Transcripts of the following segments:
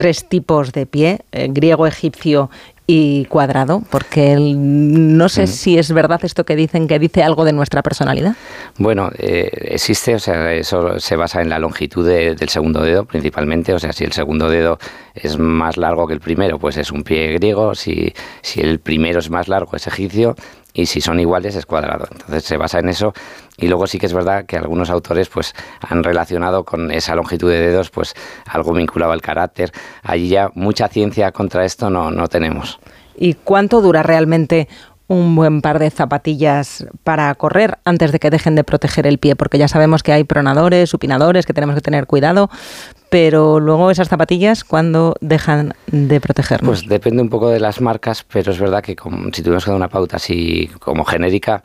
tres tipos de pie, griego, egipcio y cuadrado, porque no sé si es verdad esto que dicen, que dice algo de nuestra personalidad. Bueno, existe, o sea, eso se basa en la longitud del segundo dedo principalmente, o sea, si el segundo dedo es más largo que el primero, pues es un pie griego, si el primero es más largo es egipcio, y si son iguales es cuadrado. Entonces se basa en eso, y luego sí que es verdad que algunos autores pues han relacionado con esa longitud de dedos pues algo vinculado al carácter. Allí ya mucha ciencia contra esto no tenemos. ¿Y cuánto dura realmente un buen par de zapatillas para correr antes de que dejen de proteger el pie? Porque ya sabemos que hay pronadores, supinadores, que tenemos que tener cuidado, pero luego esas zapatillas, ¿cuándo dejan de protegernos? Pues depende un poco de las marcas, pero es verdad que si tuviéramos que dar una pauta así como genérica,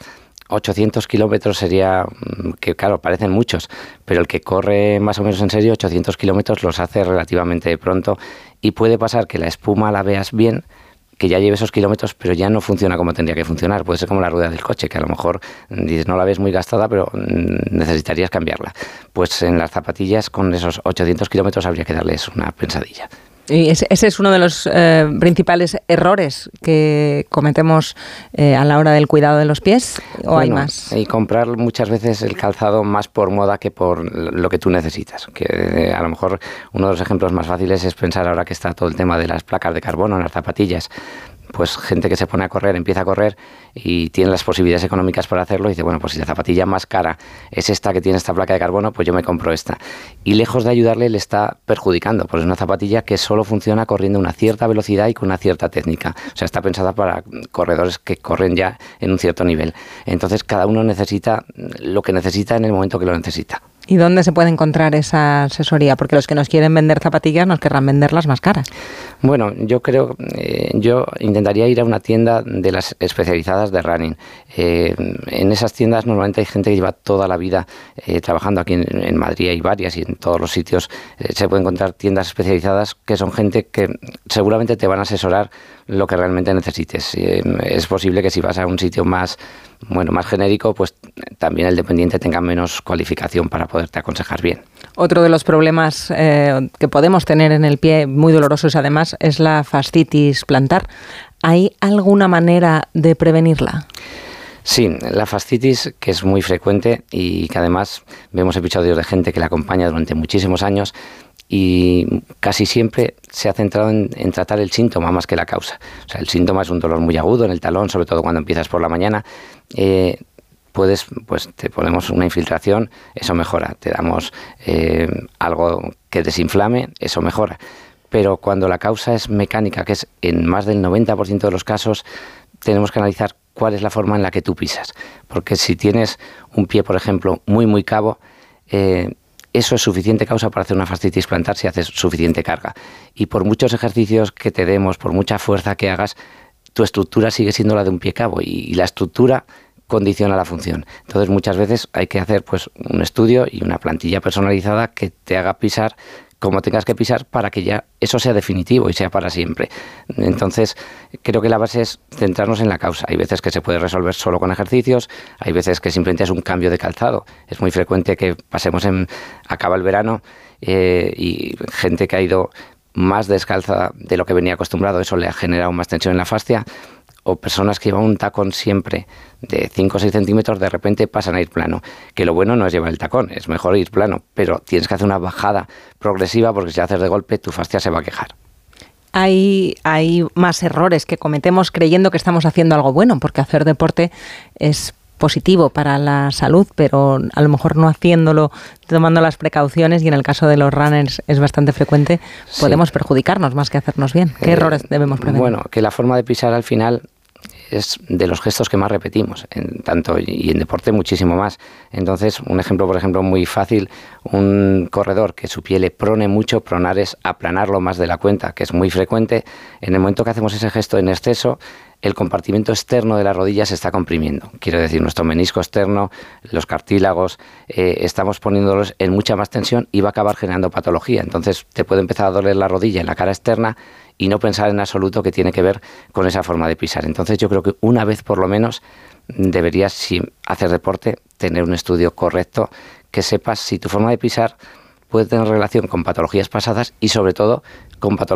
800 kilómetros sería, que claro, parecen muchos, pero el que corre más o menos en serio, 800 kilómetros los hace relativamente pronto, y puede pasar que la espuma la veas bien, que ya lleve esos kilómetros, pero ya no funciona como tendría que funcionar. Puede ser como la rueda del coche, que a lo mejor dices, no la ves muy gastada, pero necesitarías cambiarla. Pues en las zapatillas, con esos 800 kilómetros, habría que darles una pensadilla. Y ese es uno de los principales errores que cometemos a la hora del cuidado de los pies, ¿o bueno, hay más? Y comprar muchas veces el calzado más por moda que por lo que tú necesitas. Que a lo mejor uno de los ejemplos más fáciles es pensar ahora que está todo el tema de las placas de carbono en las zapatillas. Pues gente que se pone a correr, empieza a correr y tiene las posibilidades económicas para hacerlo y dice, bueno, pues si la zapatilla más cara es esta que tiene esta placa de carbono, pues yo me compro esta. Y lejos de ayudarle, le está perjudicando, porque es una zapatilla que solo funciona corriendo a una cierta velocidad y con una cierta técnica. O sea, está pensada para corredores que corren ya en un cierto nivel. Entonces, cada uno necesita lo que necesita en el momento que lo necesita. ¿Y dónde se puede encontrar esa asesoría? Porque los que nos quieren vender zapatillas nos querrán venderlas más caras. Bueno, yo creo, yo intentaría ir a una tienda de las especializadas de running. En esas tiendas normalmente hay gente que lleva toda la vida trabajando. Aquí en Madrid hay varias y en todos los sitios se pueden encontrar tiendas especializadas que son gente que seguramente te van a asesorar lo que realmente necesites. Es posible que si vas a un sitio más genérico, pues también el dependiente tenga menos cualificación para poderte aconsejar bien. Otro de los problemas que podemos tener en el pie, muy dolorosos además, es la fascitis plantar. ¿Hay alguna manera de prevenirla? Sí, la fascitis, que es muy frecuente y que además vemos episodios de gente que la acompaña durante muchísimos años, y casi siempre se ha centrado en tratar el síntoma más que la causa. O sea, el síntoma es un dolor muy agudo en el talón, sobre todo cuando empiezas por la mañana. Te ponemos una infiltración, eso mejora. Te damos algo que desinflame, eso mejora. Pero cuando la causa es mecánica, que es en más del 90% de los casos, tenemos que analizar cuál es la forma en la que tú pisas. Porque si tienes un pie, por ejemplo, muy cabo, eso es suficiente causa para hacer una fascitis plantar si haces suficiente carga. Y por muchos ejercicios que te demos, por mucha fuerza que hagas, tu estructura sigue siendo la de un pie cabo y la estructura condiciona la función. Entonces muchas veces hay que hacer pues un estudio y una plantilla personalizada que te haga pisar como tengas que pisar para que ya eso sea definitivo y sea para siempre. Entonces, creo que la base es centrarnos en la causa. Hay veces que se puede resolver solo con ejercicios, hay veces que simplemente es un cambio de calzado. Es muy frecuente que acaba el verano y gente que ha ido más descalza de lo que venía acostumbrado, eso le ha generado más tensión en la fascia, o personas que llevan un tacón siempre de 5 o 6 centímetros, de repente pasan a ir plano. Que lo bueno no es llevar el tacón, es mejor ir plano, pero tienes que hacer una bajada progresiva porque si la haces de golpe tu fascia se va a quejar. Hay más errores que cometemos creyendo que estamos haciendo algo bueno, porque hacer deporte es positivo para la salud, pero a lo mejor no haciéndolo, tomando las precauciones, y en el caso de los runners es bastante frecuente, podemos perjudicarnos más que hacernos bien. ¿Qué errores debemos prevenir? Bueno, que la forma de pisar al final es de los gestos que más repetimos, tanto y en deporte muchísimo más. Entonces, un ejemplo, por ejemplo, muy fácil, un corredor que su pie le prone mucho, pronar es aplanarlo más de la cuenta, que es muy frecuente. En el momento que hacemos ese gesto en exceso, el compartimento externo de la rodilla se está comprimiendo. Quiero decir, nuestro menisco externo, los cartílagos, estamos poniéndolos en mucha más tensión y va a acabar generando patología. Entonces, te puede empezar a doler la rodilla en la cara externa y no pensar en absoluto que tiene que ver con esa forma de pisar. Entonces, yo creo que una vez por lo menos deberías, si hacer deporte, tener un estudio correcto, que sepas si tu forma de pisar puede tener relación con patologías pasadas y sobre todo con patologías